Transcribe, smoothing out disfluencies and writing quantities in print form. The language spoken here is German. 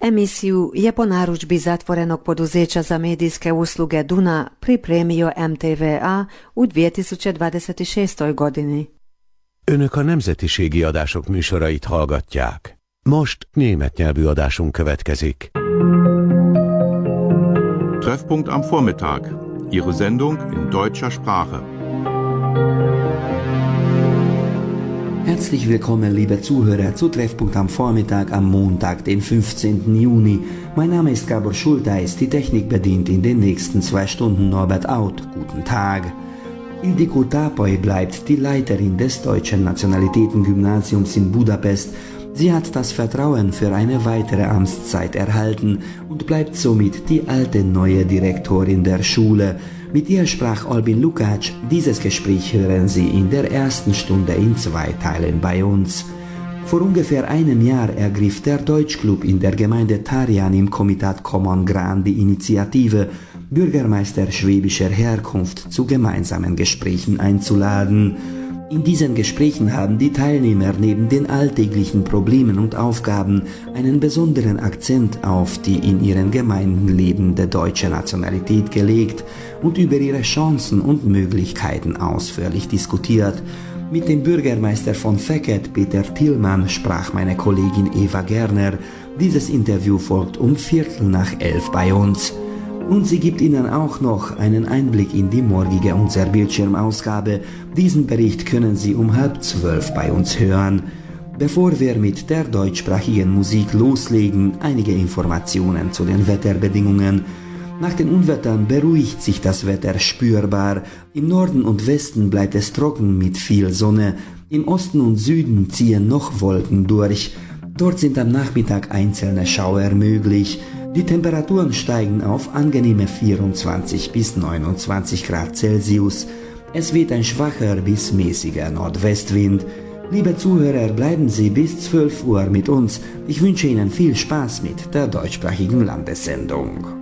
Emisiju je po narudžbi zatvorenog poduzeća za medijske usluge Duna pripremio MTVA u 2026. godini. Önök a nemzetiségi adások műsorait hallgatják. Most német nyelvű adásunk következik. Treffpunkt am Vormittag. Ihre Sendung in deutscher Sprache. Herzlich willkommen, liebe Zuhörer, zu Treffpunkt am Vormittag am Montag, den 15. Juni. Mein Name ist Gabor Schulteis, die Technik bedient in den nächsten 2 Stunden Norbert Auth. Guten Tag. Ildikó Tápai bleibt die Leiterin des Deutschen Nationalitätengymnasiums in Budapest. Sie hat das Vertrauen für eine weitere Amtszeit erhalten und bleibt somit die alte neue Direktorin der Schule. Mit ihr sprach Albin Lukács. Dieses Gespräch hören Sie in der ersten Stunde in 2 Teilen bei uns. Vor ungefähr einem Jahr ergriff der Deutschclub in der Gemeinde Tarian im Komitat Common Gran die Initiative, Bürgermeister schwäbischer Herkunft zu gemeinsamen Gesprächen einzuladen. In diesen Gesprächen haben die Teilnehmer neben den alltäglichen Problemen und Aufgaben einen besonderen Akzent auf die in ihren Gemeinden lebende deutsche Nationalität gelegt und über ihre Chancen und Möglichkeiten ausführlich diskutiert. Mit dem Bürgermeister von Feket, Peter Tillmann, sprach meine Kollegin Eva Gerner. Dieses Interview folgt um 11:15 bei uns. Und sie gibt Ihnen auch noch einen Einblick in die morgige unserer Bildschirmausgabe. Diesen Bericht können Sie um 11:30 bei uns hören. Bevor wir mit der deutschsprachigen Musik loslegen, einige Informationen zu den Wetterbedingungen. Nach den Unwettern beruhigt sich das Wetter spürbar. Im Norden und Westen bleibt es trocken mit viel Sonne. Im Osten und Süden ziehen noch Wolken durch. Dort sind am Nachmittag einzelne Schauer möglich. Die Temperaturen steigen auf angenehme 24 bis 29 Grad Celsius. Es weht ein schwacher bis mäßiger Nordwestwind. Liebe Zuhörer, bleiben Sie bis 12 Uhr mit uns. Ich wünsche Ihnen viel Spaß mit der deutschsprachigen Landessendung.